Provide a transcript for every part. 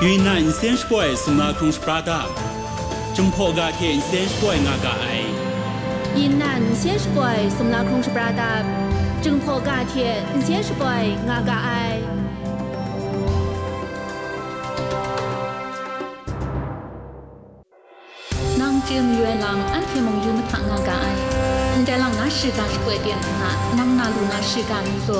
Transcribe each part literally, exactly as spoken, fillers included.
云南先是怪送那空是巴达，中破嘎天先是怪那嘎爱。 云南先是怪送那空是巴达，中破嘎天先是怪那嘎爱。 nang jim yue lam an phe mong yum thang nga ga ai ndai lang na shi ga shwe dian na nang na lu na shi ga mi zo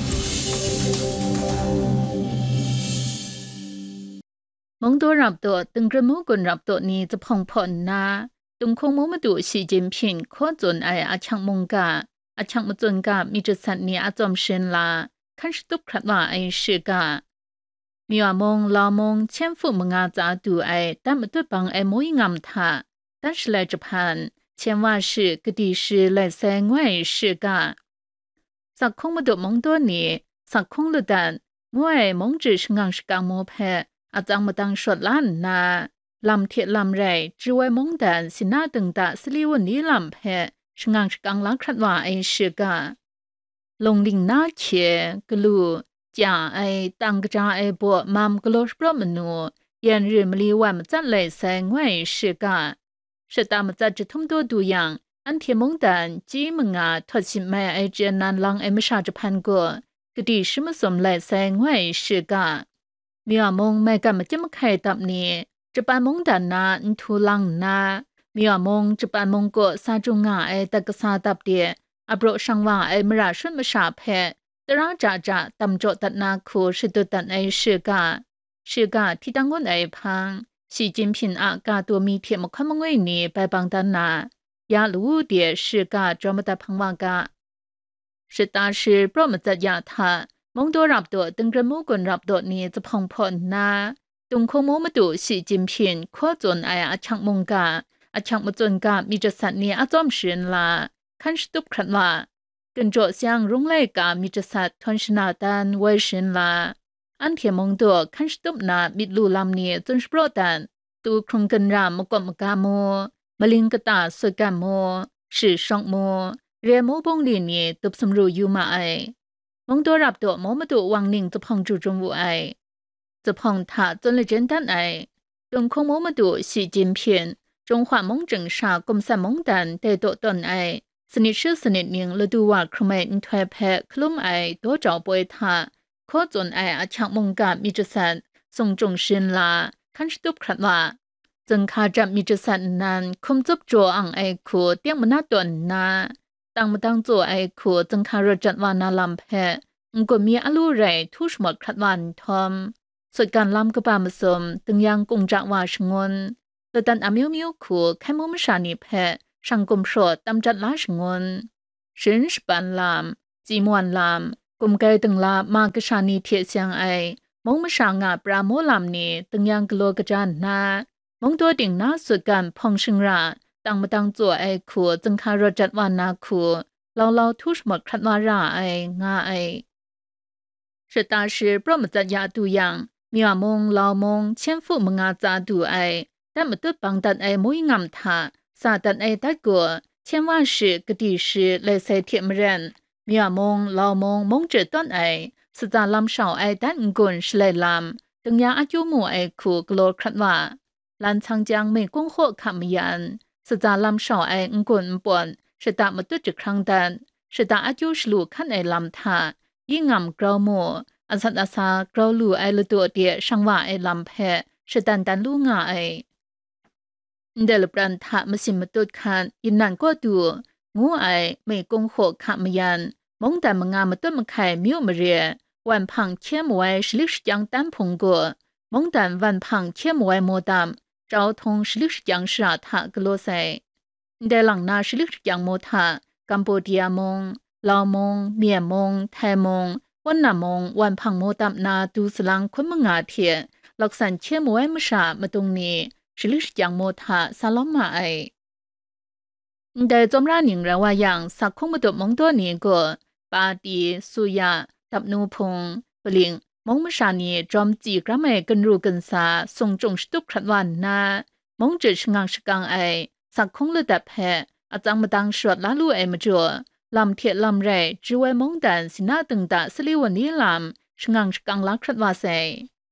mong do rap to tung gre mo gun rap to niจะพองพอนนาตุงคงmoมาดูสีจินพินขอจนไออาชังมงกาอาชังมาจนกามีจุดสันนี่อาจอมเชนลาคันสตุกครัดว่าไอชื่อกามีว่ามงลามงเช่นฟุมงาจาดูไอแต่มาตัวบังไอมวยงามท่า但是来这盘千万是个地是来三外是个撒空不得蒙多年撒空了蛋我爱蒙只是硬是刚摸拍อาจังมาตังสดล้านนาลำเทียลำไรจีไว้มงดันสินาตึงตาสลีวันนี้ลำเพะชงังสกังลักขัดว่าไอเชื่อกาลงลิงนาเขียกลูจ่าไอตังกจ่าไอบัวมามกลอสปรมนูยัน日มลีวันมาจัดเลยแสงไว้เชื่อกา是大么在这通多度样，安天蒙丹基蒙啊，托起买爱这南浪爱么啥子盘过，个地什么什么来塞外是个，米瓦蒙买干么这么开搭呢？这班蒙丹呐，你土浪呐，米瓦蒙这班蒙过啥种啊爱得个啥搭的，阿不罗上网爱么啥什么啥拍，得让渣渣当着得那苦是得得爱是个，是个提当我爱胖。习近平啊，噶多米天么看么为你白帮单呐，呀路的是个专门的旁网个，是大是不么在呀他，蒙多รับ多等着某个รับ多你จะพองพอนนะตรงคงโมมาดู习近平ข้อจนไออาชังมงกาอาชังมาจนกามีจะสัตว์เนี่ยอาจอมเสียนละคันสตุบขันว่ากันโจเสียงรุ่งไล่กามีจะสัตว์ทนชนาตันไว้เสียนละอันเทียมงตัวคันสตุบนามิดลูลำเนี่ยจนสปรตันตูครงกันรามมกมกาโมมลิงกตาสวยกันโมสื่อช่องโมเรียโมบงลีเนี่ยตุบสมรูอยู่มาไอมงตัวรับตัวโมมาตัววังนิ่งจะพองจูจงวูไอจะพองถาจนเลยเจนตันไอตรงคงโมมาตัวสีจินเพียนจงหวามงจึงชากมสามงดันเตโตตนไอสนิทชื่อสนิทนิ่งฤดูว่าครเมนถอยแพคลุ้มไอตัวเจ้าป่วยถาข้อจนไออาชักมงกามีจุดสันทรงจงชินลาคันสตุบขัดว่าจึงข้าจับมีจุดสันนั้นคุมจับจัวอังไอคูเตียงมันน่าตนนาตั้งมาตั้งจัวไอคูจึงข้ารจัดวานาลำเพะงก็มีอลูไรทุชหมดขัดวันทอมส่วนการลำกบามสมตึงยังกงจักว่าชงนแต่ตันอามิวมิวคูแค่มุมชานิเพะช่างกลมโสดตำจัดลาชงนสินสปันลำจีมวนลำกลมไกตึงลามากชานีเทียเสียงไอมงมชางาปราโมลามนี้ตึงยังกลัวกระจานนามงตัวดิ่งนาสุดกันพองชิงราตั้งมาตั้งจัวไอขัวจึงคารจัดวานาขัวเราเราทุชหมดคัดวาราไองาไอ是大师ปรมจัดยาดูยังมีว่ามงเรามงเช่นฟูมงาจาดูไอแต่มาตุดบังตัดไอมุยงามทาสาตัดไอตะกัวเช่นว่า是กดี是เลยใส่เทียมเรนมีว่ามงเรามงมงเจอต้นไอสจาลำเสาไอดันกุนสเลลำตึงยาอายุหมู่ไอคูกโลครัดว่าลันชังจังไม่กงโคขามยันสจาลำเสาไอกุนปวนสตามาตุจิครั้งดันสตาอายุสลูขันไอลำทายิ่งงำกราวโมอาสัตอาซากราวลูไอละตัวเดียช่างว่าไอลำเพะสตันดันลูงาไอเดลปรันทะมาสิมตุดคันยินนันก็ดูงูไอไม่กงโคขามยันมงแต่มงามาตุมาไข่มิวมาเรียวันพังเชี่ยมวยสลิกยังตันพงกัวมงแต่วันพังเชี่ยมวยโมดามเจ้าทงสลิกยังสระทะกลัวใส่เดหลังนาสลิกยังโมทะกัมพูเดียมงลาวมงเมียมงไทยมงวันนามงวันพังโมดามนาดูสลังคนมงาเทียลักษณะเชี่ยมวยมชามาตรงนี้สลิกยังโมทะซาลอมมาไอแต่จอมราหนิงระว่าอย่างสักคงมาตัวมงตัวนี้ก็ปาดีสุยาตับนูพงปลิงมงมชานีจอมจีกระเมกันรูกันสาทรงจงสตุกขัดวันนามงจืดชงังชกังไอสักคงเลือดแพ้อาจังมาตังสวดลาลูเอมจัวลำเทียลำไรจีไว้มงดันสินาตึงตาสลิวันนี้ลำชงังชกังลักขัดว่าใส่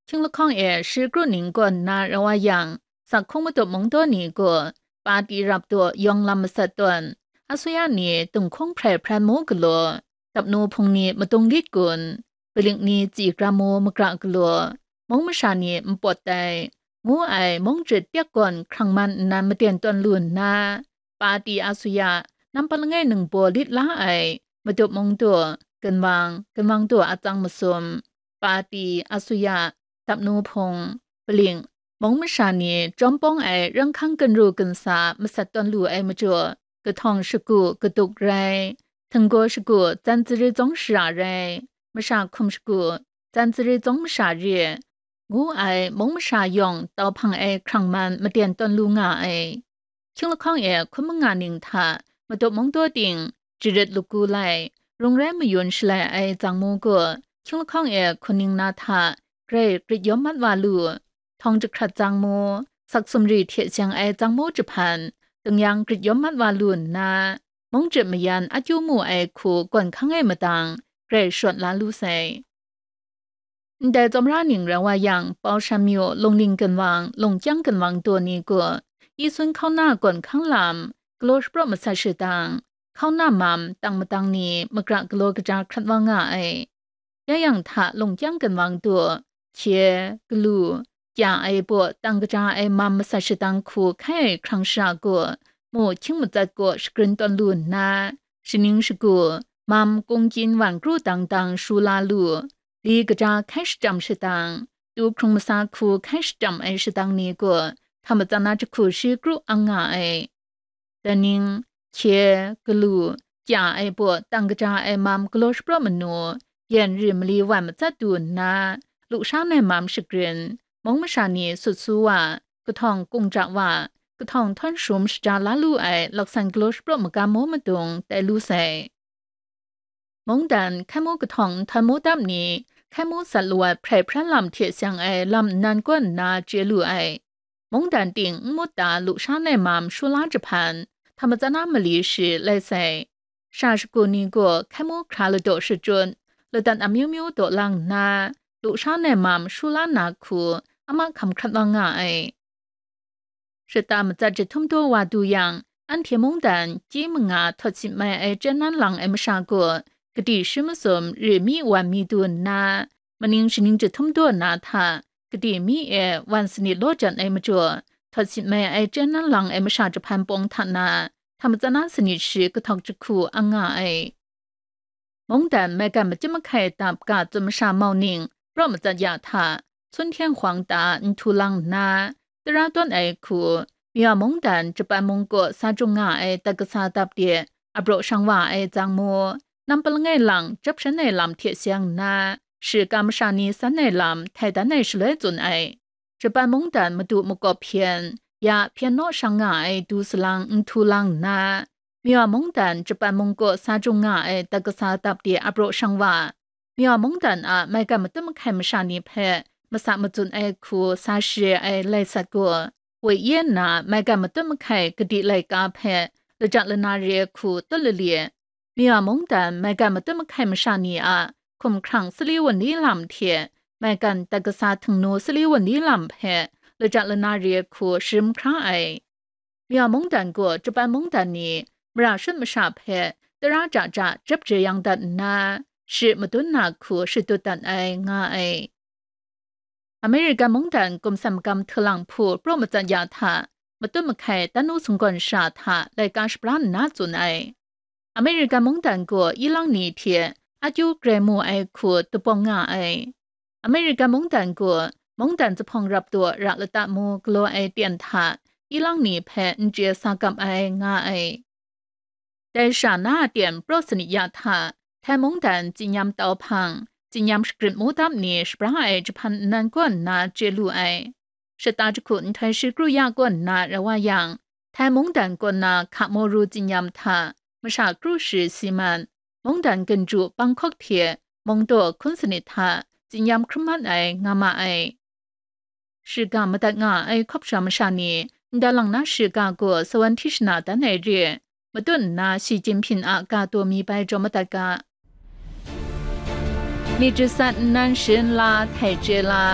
听了抗议是个人个那ระว่าอย่างสักคงมาตัวมงตัวนี้ก็ปาดีรับตัวยองลำมาสัตวนอาศัยนี้ตึงคงแพร่แพร่โมกลัวตับโนพงนี้มาตรงลิดกุนเปลิงนี้จีกราโมมกระกลัวมงมาชานี้มปวดใจงูไอมงจิตเตียก่อนครั้งมันนานมาเตียนตอนลุ่นนาปาดีอาศัยนำพลังงานหนึ่งบัวลิดละไอมาตัวมงตัวกันวางกันวางตัวอาจังมาสมปาดีอาศัยตับโนพงเปลิงมงมชานีจอมป้องไอเรื่องข้างกันรูกันสามาสัตตอนลู่ไอมาจัวกระทองสกุกระตุกไรทั้งกัวสกุจันทรีจงสาไรมาชาคุมสกุจันทรีจงมาชาเรียงูไอมงมชายองเตาพังไอครั้งมันมาเตียนตอนลู่งาไอชิงละข้องเอคุณมึงงานหนึ่งท่ามาตัวมงตัวดิ่งจิริดลูกูไลโรงแรมมายุนสลายไอจังโมกัวชิงละข้องเอคนนิงนาท่าเกรกริยมมัดวาลูทองจะขัดจังโมสักสมรีเทียเชียงไอจังโมจะพันตึงยังกริยมมัดวาลุนนามงเจ็บมายันอาจูมูไอคูก่อนข้างไอมาตังเกรชดลาลูไซแต่จอมราหนิงระว่ายังเปาชามิโอลงลิงกันวางลงจังกันวางตัวนี้ก็อีส่วนเข้าหน้าก่อนข้างลำกลัวสปรมาใส่ชื่อตังเข้าหน้ามัมตังมาตังนี้มากระกลัวกระจาขัดวางง่ายยายังถาลงจังกันวางตัวเชียกลูจางไอบัวตั้งกระจาไอมัมมาใส่ชื่อตังคู่แค่ครั้งชากัวหมู่ชิงมาจัดกัวสกรีนตอนลุนนาชินิงสกัวมัมกงจินหวานกรูตังตังชูลาลูลีกระจาแค่จำชื่อตังดูครงมาซาคู่แค่จำไอชื่อตังนี้กัวทำมาจากนั้นจะคู่ชื่อกรูอังงาไอแต่นิงเชียกลูจางไอบัวตั้งกระจาไอมัมกลัวสปรมันนัวเย็นริมลีวันมาจัดดูนนาลูกช้างในมัมสกรีนมงมชานีสุดสู้ว่ากระทองกงจักว่ากระทองท่อนชุมสจาลาลูไอหลักสันกลอสปรมกาโมมาดงแต่ลูใส่มงดันแค่โมกระทองทันโมดับนี้แค่โมสัลวดแพร่พระลำเทียเสียงไอลำนันก้นนาเจลูไอมงดันติงมดตาลูกช้างในมัมชูลาจพันธรรมจานามลีสิไลใส่ชาสกุนีก็แค่โมคราลโดสจุนเลดันอมิวมิวโดลังนาลูกช้างในมัมชูลานาคูอามาคำคัดว่างไอ是大们在这通多话都样，安天蒙丹吉蒙啊，他起买爱真南郎爱么啥个，个地什么什日米万米多拿，么宁是宁这通多拿他，个地米爱万是你罗真爱么着，他起买爱真南郎爱么啥这盘帮他拿，他们在那是你是个汤之苦安啊爱。蒙丹买干么这么开大嘎这么啥毛宁，让么在家他春天黄大你土浪拿。ตราต้นไอคูมีมงดันจะไปมงกซาจงงาไอตะกษาตับเดียอับโรชังว่าไอจังโมนำปลงไงหลังจับฉันในลำเทียเสียงนาสื่อกามชานีสันในลำไทยดันในสเลยจุนไอจะไปมงดันมาดูมกเพียนยาเพียนโนชังงาไอดูสลังอุทุลังนามีมงดันจะไปมงกซาจงงาไอตะกษาตับเดียอับโรชังว่ามีมงดันอะไม่กันมาตุ้มแคมชานีเพมาสามาจุนไอคูซาเชียไอไลสักกัววยเย็นนาไม่กันมาต้นมะไข่กระดิไลกาเพะเลยจากเลนาเรียคูต้นเลียมีอามงดันไม่กันมาต้นมะไข่มาชานีอาคมครั้งสลีวันนี้ลำเทียไม่กันตะกษาถึงโนสลีวันนี้ลำเพะเลยจากเลนาเรียคูชิมครั้งไอมีอามงดันกัวจะไปมงดันนี้มราชมาชาเพะแต่ราจ่าจ่าจับเจียงดันนาสิมาตุนนาคูสิตุตันไองาไออเมริกันมงดันกรมสำกำทลังพูดโปรมจันยาธามาตุ้มไข่ตันุสงกรชาธาในการสปรานนาจุนไออเมริกันมงดันกัวอีลังนีเทียอาจูเกรมูไอคูตุปองงาไออเมริกันมงดันกัวมงดันจะพองรับตัวรักละตะมูกลัวไอเตียนธาอีลังนีแพ้เจียสากับไองาไอแต่ชาหน้าเตียนโปรสนิยาธาแทมงดันจิยามเตาพังจินยามสกรีนมูดับนี้สปราไอจะพันนันกวนนาเจลูไอชะตาจะขุนไทยชิกรุยากวนนาระว่ายังแทมงดันกวนนาขาโมรูจินยามทามชากรุสิซิมันมงดันกันจูบังคอกเทียมงตัวคุณสนิทาจินยามครุมันไองามาไอชิกามตัดงาไอคบชามชานีดาลังนาชิกากัวสวรรค์ทิชนาดันไอเรียมาตุนนาสีจินพินอากาตัวมีไปจอมตัดกา你只三男神啦，太绝啦！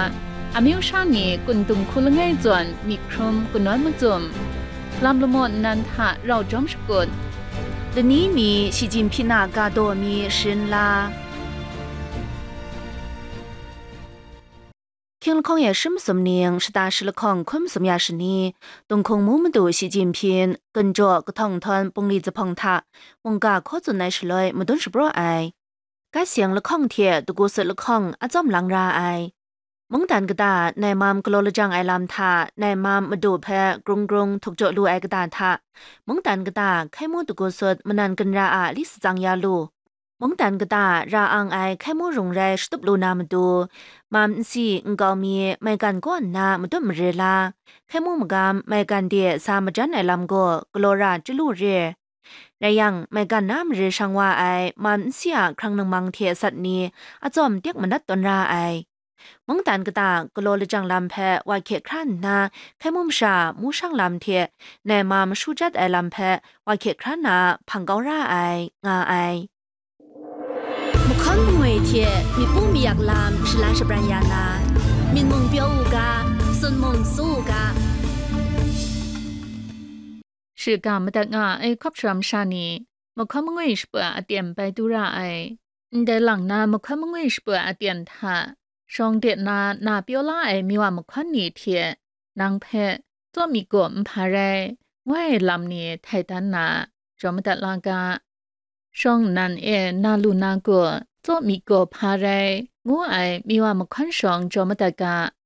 อามิวชานีกุนตุงคุลง่ายจวนมีครุมกุนน้อยมจุมลำละมดนันทะเราจอมสกุลเดนี้มี习近平นากาโดมีชินลา听了空也什么什么呢？是大师了空困什么呀？是呢？东空木木都习近平跟着个团团蹦离子碰他，蒙嘎可做乃是来木顿是不爱，噶想了空铁都过是了空啊，怎么啷ra爱？蒙蛋个大，乃妈个罗了张爱làm他，乃妈木ดูเพกรงกรงถูกเจาะลูไอกระดา他，蒙蛋个大开幕都过是มันนันกันราอาลิสจังยาลู。มงตันกตาราอังไอแค่มูรงไรสตุบลูนามาดูมามสีงกามีไม่กันก้อนนามาตุมเรลาแค่มูมกามไม่กันเดียสามจันไอลำโกกลอราจิลูเรไรยังไม่กันน้ำเรช่างว่าไอมามเสียครั้งหนึ่งมังเทียสัตนี้อาจอมเตียกมนัดตนราไอมงตันกตากลอลจังลำแพวายเขครั้นนาแค่มุมชามูช่างลำเทียในมามชูจัดไอลำแพวายเขครั้นนาพังเการาไองาไอมุขมวยเทมีปุ่มมีอยากลาม是蓝是不然呀นะมีมงเปียวอูกาส่วนมงสู้กา是กามตะงาไอครอบชรำชานีมุขมงวยสปะอเตียนไปดูราไอแต่หลังนามุขมงวยสปะอเตียนทาชองเดนานาเปียวลาไอมีว่ามุขนีเทนางเพตัวมีกมพาไรง่ายลำนี้ไทยตันนาจอมตะลากาช่องนั้นเอนาลูนากัวโจมีกัวพาไรงูไอมีว่ามาคันสองจอมตะกา